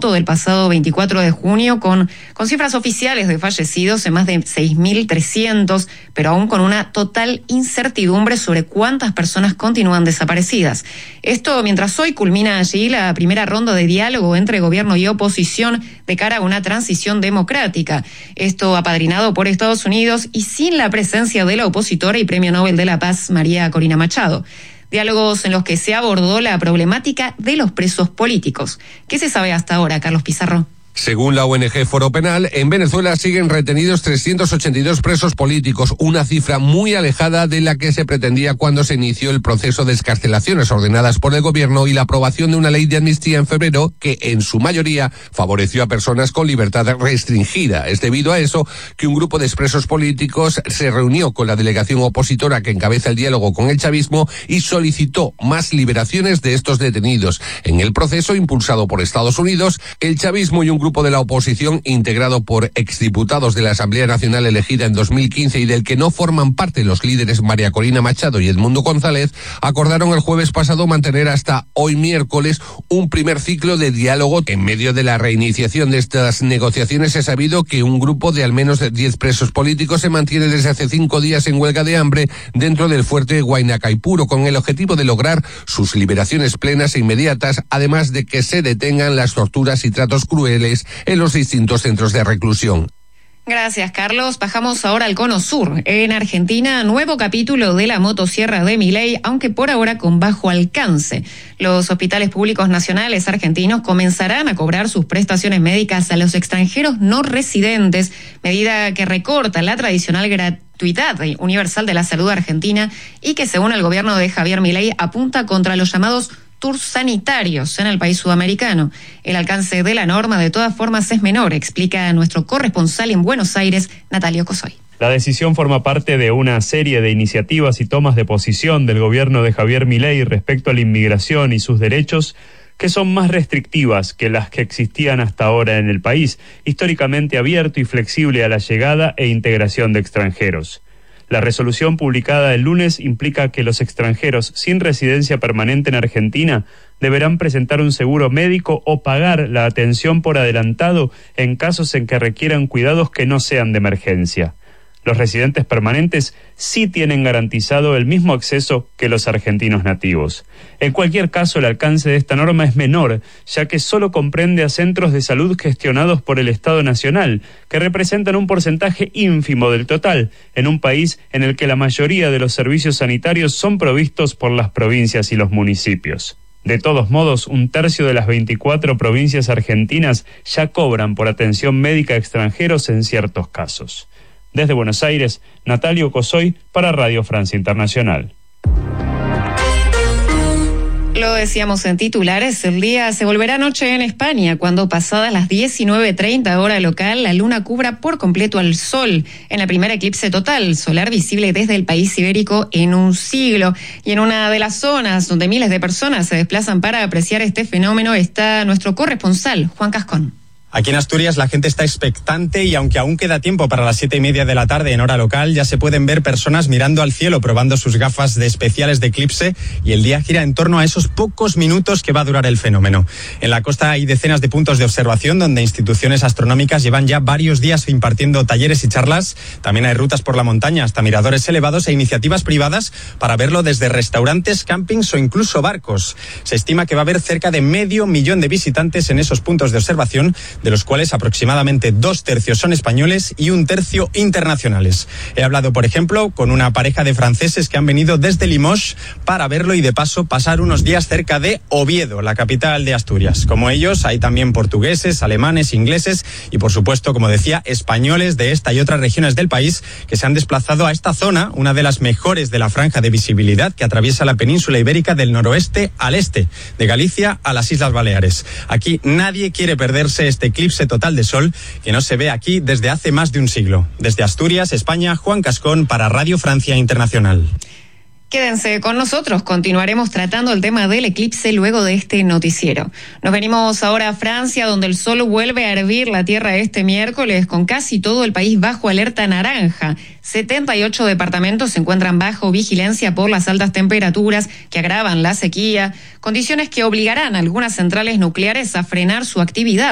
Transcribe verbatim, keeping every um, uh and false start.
terremoto del pasado veinticuatro de junio con, con cifras oficiales de fallecidos en más de seis mil trescientos, pero aún con una total incertidumbre sobre cuántas personas continúan desaparecidas. Esto mientras hoy culmina allí la primera ronda de diálogo entre gobierno y oposición de cara a una transición democrática. Esto apadrinado por Estados Unidos y sin la presencia de la opositora y Premio Nobel de la Paz María Corina Machado. Diálogos en los que se abordó la problemática de los presos políticos. ¿Qué se sabe hasta ahora, Carlos Pizarro? Según la O N G Foro Penal, en Venezuela siguen retenidos trescientos ochenta y dos presos políticos, una cifra muy alejada de la que se pretendía cuando se inició el proceso de excarcelaciones ordenadas por el gobierno y la aprobación de una ley de amnistía en febrero que, en su mayoría, favoreció a personas con libertad restringida. Es debido a eso que un grupo de expresos políticos se reunió con la delegación opositora que encabeza el diálogo con el chavismo y solicitó más liberaciones de estos detenidos. En el proceso, impulsado por Estados Unidos, el chavismo y un grupo de la oposición integrado por exdiputados de la Asamblea Nacional elegida en dos mil quince y del que no forman parte los líderes María Corina Machado y Edmundo González, acordaron el jueves pasado mantener hasta hoy miércoles un primer ciclo de diálogo. En medio de la reiniciación de estas negociaciones se ha sabido que un grupo de al menos diez presos políticos se mantiene desde hace cinco días en huelga de hambre dentro del fuerte Huayna Caipuro con el objetivo de lograr sus liberaciones plenas e inmediatas, además de que se detengan las torturas y tratos crueles en los distintos centros de reclusión. Gracias, Carlos. Bajamos ahora al Cono Sur. En Argentina, nuevo capítulo de la motosierra de Milei, aunque por ahora con bajo alcance. Los hospitales públicos nacionales argentinos comenzarán a cobrar sus prestaciones médicas a los extranjeros no residentes, medida que recorta la tradicional gratuidad universal de la salud argentina y que, según el gobierno de Javier Milei, apunta contra los llamados tours sanitarios en el país sudamericano. El alcance de la norma de todas formas es menor, explica nuestro corresponsal en Buenos Aires, Natalio Cosoy. La decisión forma parte de una serie de iniciativas y tomas de posición del gobierno de Javier Milei respecto a la inmigración y sus derechos, que son más restrictivas que las que existían hasta ahora en el país, históricamente abierto y flexible a la llegada e integración de extranjeros. La resolución publicada el lunes implica que los extranjeros sin residencia permanente en Argentina deberán presentar un seguro médico o pagar la atención por adelantado en casos en que requieran cuidados que no sean de emergencia. Los residentes permanentes sí tienen garantizado el mismo acceso que los argentinos nativos. En cualquier caso, el alcance de esta norma es menor, ya que solo comprende a centros de salud gestionados por el Estado Nacional, que representan un porcentaje ínfimo del total, en un país en el que la mayoría de los servicios sanitarios son provistos por las provincias y los municipios. De todos modos, un tercio de las veinticuatro provincias argentinas ya cobran por atención médica a extranjeros en ciertos casos. Desde Buenos Aires, Natalio Cosoy para Radio Francia Internacional. Lo decíamos en titulares, el día se volverá noche en España cuando pasadas las diecinueve treinta hora local la luna cubra por completo al sol en el primer eclipse total solar visible desde el país ibérico en un siglo. Y en una de las zonas donde miles de personas se desplazan para apreciar este fenómeno está nuestro corresponsal, Juan Cascón. Aquí en Asturias la gente está expectante y aunque aún queda tiempo para las siete y media de la tarde en hora local, ya se pueden ver personas mirando al cielo, probando sus gafas de especiales de eclipse y el día gira en torno a esos pocos minutos que va a durar el fenómeno. En la costa hay decenas de puntos de observación donde instituciones astronómicas llevan ya varios días impartiendo talleres y charlas. También hay rutas por la montaña hasta miradores elevados e iniciativas privadas para verlo desde restaurantes, campings o incluso barcos. Se estima que va a haber cerca de medio millón de visitantes en esos puntos de observación, de los cuales aproximadamente dos tercios son españoles y un tercio internacionales. He hablado, por ejemplo, con una pareja de franceses que han venido desde Limoges para verlo y de paso pasar unos días cerca de Oviedo, la capital de Asturias. Como ellos, hay también portugueses, alemanes, ingleses y, por supuesto, como decía, españoles de esta y otras regiones del país que se han desplazado a esta zona, una de las mejores de la franja de visibilidad que atraviesa la península ibérica del noroeste al este, de Galicia a las Islas Baleares. Aquí nadie quiere perderse este eclipse total de sol que no se ve aquí desde hace más de un siglo. Desde Asturias, España, Juan Cascón para Radio Francia Internacional. Quédense con nosotros, continuaremos tratando el tema del eclipse luego de este noticiero. Nos venimos ahora a Francia, donde el sol vuelve a hervir la tierra este miércoles, con casi todo el país bajo alerta naranja. setenta y ocho departamentos se encuentran bajo vigilancia por las altas temperaturas que agravan la sequía, condiciones que obligarán a algunas centrales nucleares a frenar su actividad.